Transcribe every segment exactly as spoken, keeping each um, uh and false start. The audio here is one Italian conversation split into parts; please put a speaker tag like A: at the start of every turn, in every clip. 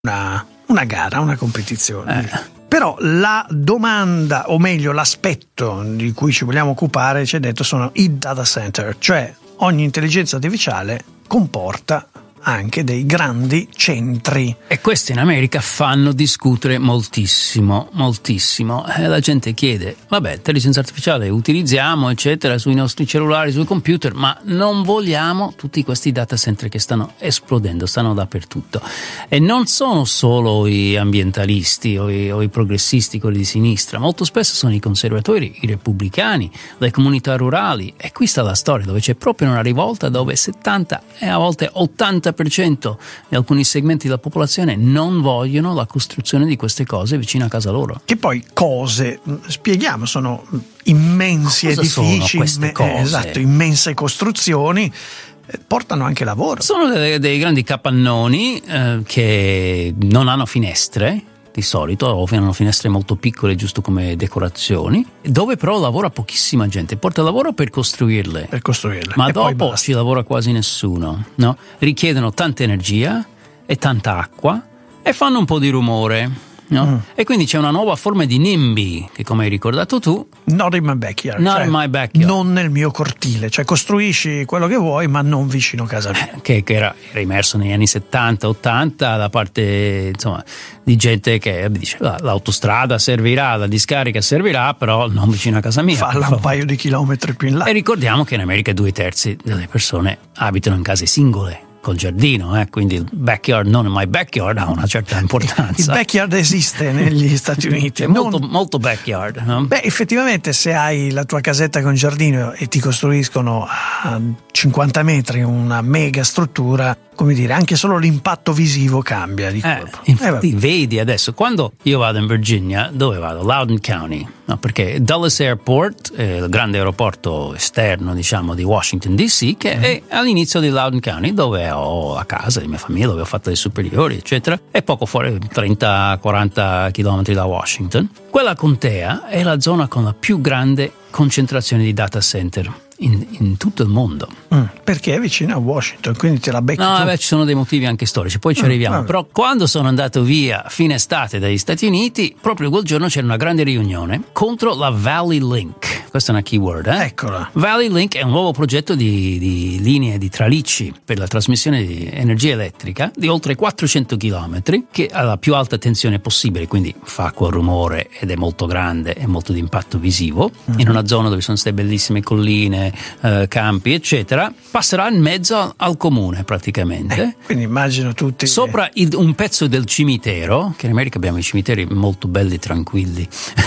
A: una, una gara, una competizione.
B: Eh.
A: Però la domanda, o meglio l'aspetto di cui ci vogliamo occupare, ci è detto, sono i data center, cioè ogni intelligenza artificiale comporta anche dei grandi centri.
B: E questi in America fanno discutere moltissimo, moltissimo. E la gente chiede, vabbè, intelligenza artificiale utilizziamo, eccetera, sui nostri cellulari, sui computer, ma non vogliamo tutti questi data center che stanno esplodendo, stanno dappertutto. E non sono solo i ambientalisti o i, o i progressisti, quelli di sinistra, molto spesso sono i conservatori, i repubblicani, le comunità rurali. E qui sta la storia, dove c'è proprio una rivolta, dove settanta e a volte ottanta per cento di alcuni segmenti della popolazione non vogliono la costruzione di queste cose vicino a casa loro.
A: Che poi cose, spieghiamo, sono immensi
B: Cosa
A: edifici,
B: sono queste
A: imme-
B: cose?
A: eh, esatto, immense costruzioni, eh, portano anche lavoro.
B: Sono dei, dei grandi capannoni eh, che non hanno finestre, di solito, o hanno finestre molto piccole giusto come decorazioni, dove però lavora pochissima gente, porta lavoro per costruirle,
A: per costruirle.
B: ma
A: E poi
B: dopo
A: basta.
B: ci lavora quasi nessuno, no? Richiedono tanta energia e tanta acqua e fanno un po' di rumore, no?
A: Mm.
B: E quindi c'è una nuova forma di NIMBY che, come hai ricordato tu,
A: Not in my backyard,
B: Not
A: cioè
B: in my backyard.
A: non nel mio cortile, cioè costruisci quello che vuoi ma non vicino a casa mia.
B: che, che era, era immerso negli anni settanta ottanta da parte, insomma, di gente che dice "La- l'autostrada servirà, la discarica servirà, però non vicino a casa mia".
A: Falla
B: per
A: un
B: favore.
A: paio di chilometri più in là.
B: E ricordiamo che in America due terzi delle persone abitano in case singole col giardino, eh? Quindi il backyard, non in my backyard, ha una certa
A: Il
B: importanza.
A: backyard esiste negli Stati Uniti.
B: È
A: non-
B: molto, molto backyard, no?
A: Beh, effettivamente se hai la tua casetta con giardino e ti costruiscono a cinquanta metri una mega struttura, come dire, anche solo l'impatto visivo cambia di
B: Eh,
A: colpo.
B: infatti
A: Eh, vabbè.
B: vedi adesso, quando io vado in Virginia, dove vado? Loudon County, no? Perché Dulles Airport, eh, il grande aeroporto esterno, diciamo, di Washington D C, che
A: Mm.
B: è all'inizio di Loudon County, dove ho la casa di mia famiglia, dove ho fatto le superiori, eccetera, è poco fuori, trenta quaranta chilometri da Washington. Quella contea è la zona con la più grande concentrazione di data center in, in tutto il mondo.
A: Mm, perché è vicino a Washington, quindi te la becchi
B: No,
A: tu.
B: beh, ci sono dei motivi anche storici, poi ci
A: Ah,
B: arriviamo.
A: vabbè.
B: Però quando sono andato via a fine estate dagli Stati Uniti, proprio quel giorno c'era una grande riunione contro la Valley Link. Questa è una keyword, eh?
A: Eccola.
B: Valley Link è un nuovo progetto di, di linee di tralicci per la trasmissione di energia elettrica di oltre quattrocento chilometri, che ha la più alta tensione possibile, quindi fa quel rumore ed è molto grande e molto di impatto visivo,
A: Mm.
B: in una zona dove sono queste bellissime colline, eh, campi, eccetera. Passerà in mezzo al, al comune praticamente.
A: Eh, quindi immagino tutti.
B: Sopra il- un pezzo del cimitero, che in America abbiamo i cimiteri molto belli e tranquilli.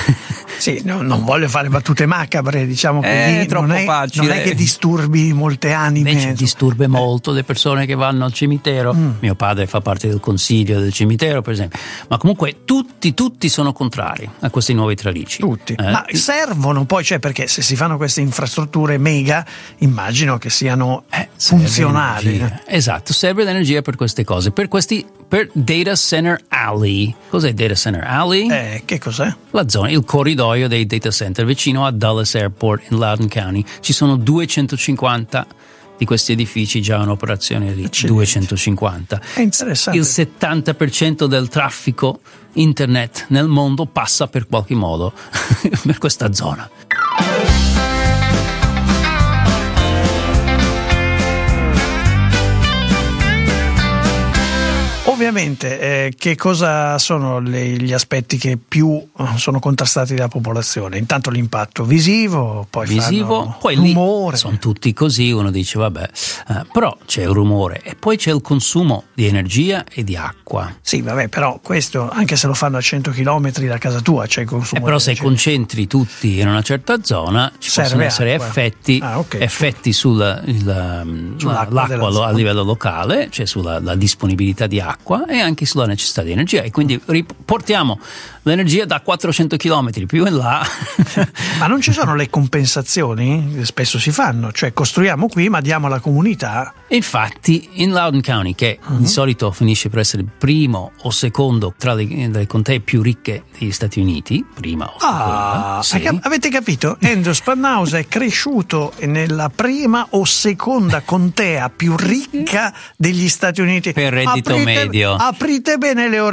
A: Sì, no, non voglio fare battute macabre, diciamo
B: È
A: così.
B: troppo
A: non, è,
B: facile.
A: non è che disturbi molte anime.
B: Invece disturba molto le persone che vanno al cimitero.
A: Mm.
B: Mio padre fa parte del consiglio del cimitero, per esempio. Ma comunque tutti, tutti sono contrari a questi nuovi tralicci.
A: Tutti.
B: Eh,
A: Ma servono poi, cioè, perché se si fanno queste infrastrutture mega, immagino che siano
B: eh, serve
A: funzionali.
B: energia. Esatto, serve l'energia per queste cose, per questi per Data Center Alley. Cos'è Data Center Alley?
A: Eh, che cos'è?
B: La zona, il corridoio dei data center vicino a Dulles Airport in Loudoun County. Ci sono duecentocinquanta di questi edifici già in operazione lì.
A: Accidenti.
B: duecentocinquanta.
A: È interessante.
B: Il settanta per cento del traffico internet nel mondo passa per qualche modo per questa zona.
A: Ovviamente, eh, che cosa sono le- gli aspetti che più eh, sono contrastati dalla popolazione? Intanto l'impatto visivo, poi
B: Visivo,
A: fanno
B: poi lì
A: rumore.
B: sono tutti così, uno dice vabbè, eh, però c'è il rumore e poi c'è il consumo di energia e di acqua.
A: Sì, vabbè, però questo, anche se lo fanno a cento chilometri da casa tua, c'è il consumo.
B: Eh, però
A: di
B: se
A: energia.
B: concentri tutti in una certa zona ci
A: Serve
B: possono essere
A: acqua.
B: effetti,
A: Ah, ok.
B: effetti sulla il, um,
A: Sull'acqua
B: l'acqua
A: della
B: lo-
A: zona.
B: a livello locale, cioè sulla la disponibilità di acqua e anche sulla necessità di energia, e quindi riportiamo l'energia da quattrocento chilometri più in là.
A: Ma non ci sono le compensazioni? Spesso si fanno, cioè costruiamo qui ma diamo alla comunità.
B: Infatti in Loudoun County, che
A: Mhm.
B: di solito finisce per essere il primo o secondo tra le, le contee più ricche degli Stati Uniti, prima o
A: Ah,
B: seconda, sì.
A: avete capito? Andrew Spannausa è cresciuto nella prima o seconda contea più ricca degli Stati Uniti.
B: Per reddito
A: Aprite-
B: medio. serio.
A: Aprite bene le